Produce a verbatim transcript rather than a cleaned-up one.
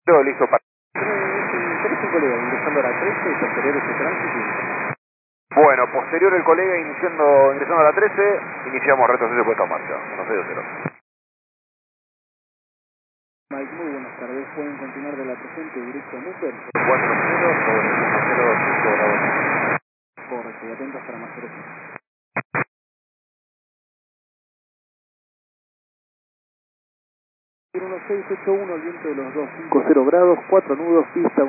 Todo listo para... Tenés un colega ingresando a la trece y posterior ese tránsito. Bueno, posterior el colega iniciando, ingresando a la trece, iniciamos retroceso puesta en marcha. uno seis cero. Mike, muy buenas tardes. Pueden continuar de la presente directo a Múper. cuatro cero sobre uno cero cinco grados. Correcto, y atentos para más cerveza. uno seis ocho uno, el viento de los dos cinco cero grados, cuatro nudos, pista